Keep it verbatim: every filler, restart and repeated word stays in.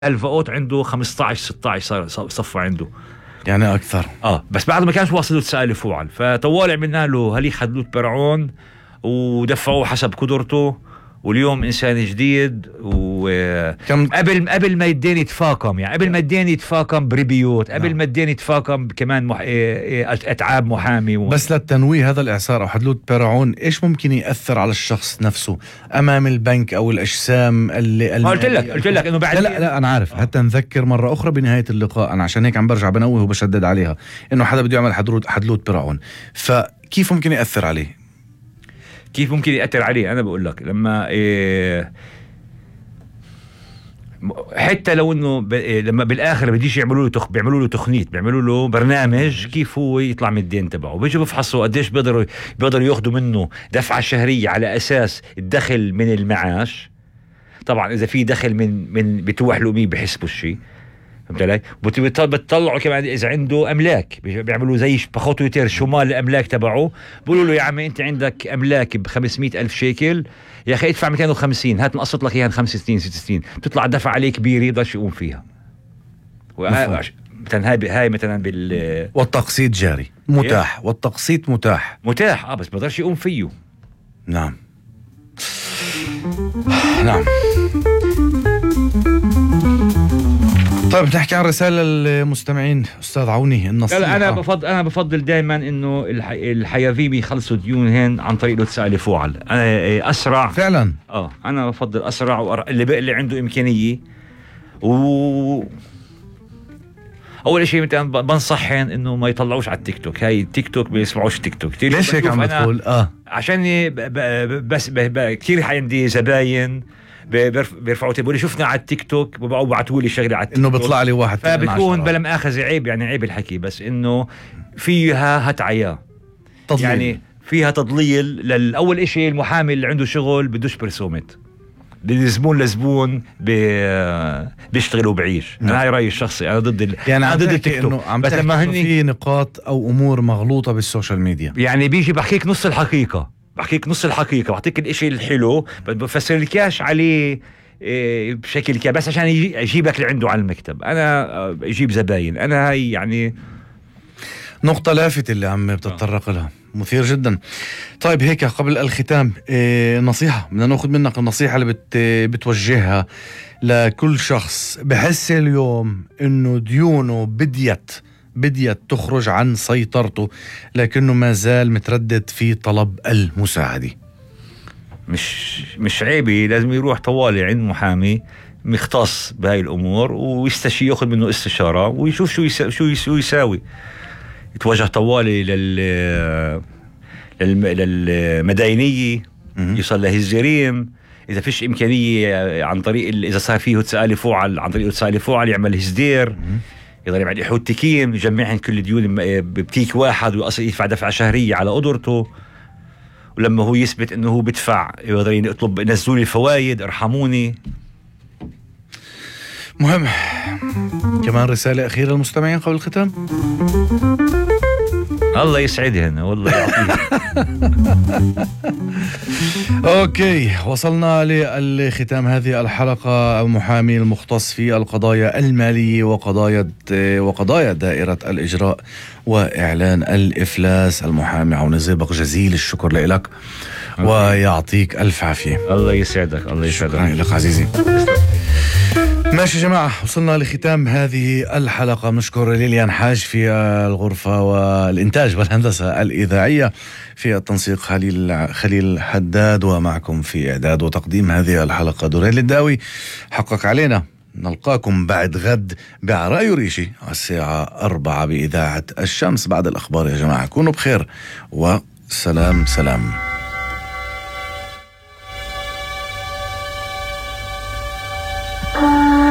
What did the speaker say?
ألف فوت عنده خمستعش ستعش صار صفوا عنده يعني أكثر. آه بس بعد ما كانش واصل له تسعة آلاف فوعل. فطوال عملنا له هلي خدلوت برعون ودفعوه حسب قدرته، واليوم إنسان جديد. وقبل قبل ما الدين يتفاقم، يعني قبل ما الدين يتفاقم بريبيوت، قبل ما الدين يتفاقم كمان مح... أتعاب محامي و... بس للتنويه، هذا الإعصار أو حدلوت برعون إيش ممكن يأثر على الشخص نفسه أمام البنك أو الأجسام اللي, اللي قلت لك قلت لك إنه بعد لا, لا لا أنا عارف. حتى نذكر مرة أخرى بنهاية اللقاء، أنا عشان هيك عم برجع بنوه وبشدد عليها إنه حدا بده يعمل حدلوت حدلوت برعون، فكيف ممكن يأثر عليه؟ كيف ممكن يأثر عليه؟ أنا بقول لك لما إيه حتى لو إنه ب... إيه لما بالآخر بديش يعملوا له تخ... بيعملوا له تخنيت، بيعملوا له برنامج كيف هو يطلع من الدين تبعه، بيجوا بفحصوا قديش بيقدروا بيقدروا ياخذوا منه دفعة شهرية على أساس الدخل من المعاش. طبعا إذا في دخل من من بتوح الأمية بحسبوا الشيء، فهمت علي؟ بتطلعوا كمان إذا عنده أملاك، بيعملوا زي بخطوا يتر شمال الأملاك تبعه، بقولوا له يا عمي أنت عندك أملاك بخمسمائة ألف شيكل، يا أخي ادفع مئتين وخمسين، هات نقصت لك إياها خمسة وستين ستة وستين، بتطلع دفع عليه كبير يقدرش يقوم فيها. مثلا هاي هاي مثلا بال والتقسيط جاري متاح. إيه؟ والتقسيط متاح متاح اه بس ما بقدرش يقوم فيه. نعم نعم. طيب نحكي عن رسالة المستمعين أستاذ عوني النصيحة. لا أنا بفضل أنا بفضل دائما إنه الح... الحياذيم يخلصوا ديونهن عن طريق لو تسألي فوعل. أنا أسرع فعلا. آه أنا بفضل أسرع وأر... اللي بقى اللي عنده إمكانية. و أول شيء مثلا بنصحن إنه ما يطلعوش على التيك توك. هاي التيك توك بيسمعوش تيك توك. ليش هيك عم بتقول؟ آه عشان ب... ب... بس ب... ب... كتير عندي زباين بيرفعوا تبولي شفنا على التيك توك وبعتوا لي شغله على التيك انه بيطلع لي واحد، فبكون بلا مؤاخذه عيب، يعني عيب الحكي، بس انه فيها هتعيا تضليل. يعني فيها تضليل. للاول اشي المحامي اللي عنده شغل بدوش برسومت، الزبون لزبون بيشتغل وبعيش. نعم. انا هاي رايي الشخصي، انا ضد ال... يعني انا ضد التيك توك. عم بس لما هني في نقاط او امور مغلوطه بالسوشيال ميديا، يعني بيجي بحكيك نص الحقيقه بحكيك نص الحقيقة، بعطيك الاشي الحلو بفسر الكاش عليه بشكل كا بس عشان يجيبك لعنده على المكتب. انا اجيب زباين. انا هاي يعني نقطة لافتة اللي عم بتتطرق لها، مثير جدا. طيب هيك قبل الختام إيه نصيحة بدنا ناخذ منك، النصيحة اللي بت بتوجهها لكل شخص بحس اليوم انه ديونه بديت بديت تخرج عن سيطرته لكنه ما زال متردد في طلب المساعدة. مش مش عيبي، لازم يروح طوالي عند محامي مختص بهاي الامور ويستشي، ياخذ منه استشارة ويشوف شو يسا شو شو يساوي. يتوجه طوالي لل للمداينية، يوصل لهالجريم. اذا فيش امكانية عن طريق اذا صار فيه تسالي فوعل عن طريق تسالي فوعل يعمل هزدير، يقدر يعمل يحط تكيم، يجمعهم كل ديون بتيك واحد ويصل يدفع دفعة شهرية على قدرته. ولما هو يثبت انه هو بدفع يقدر يطلب نزلوا لي الفوائد، ارحموني. مهم. كمان رسالة أخيرة للمستمعين قبل الختام. الله يسعدهن والله يعطيهم. اوكي وصلنا للختام هذه الحلقة. محامي المختص في القضايا المالية وقضايا وقضايا دائرة الإجراء وإعلان الإفلاس، المحامي عون الزئبق، جزيل الشكر لك ويعطيك ألف عافية. الله يسعدك. الله يسعدك. شكرا لك عزيزي. ماشي يا جماعة، وصلنا لختام هذه الحلقة. بنشكر ليليان حاج في الغرفة والإنتاج والهندسة الإذاعية، في التنسيق خليل خليل حداد، ومعكم في إعداد وتقديم هذه الحلقة دورين الداوي. حقق علينا. نلقاكم بعد غد بعراء يوريشي على الساعة أربعة بإذاعة الشمس بعد الأخبار. يا جماعة كونوا بخير وسلام سلام.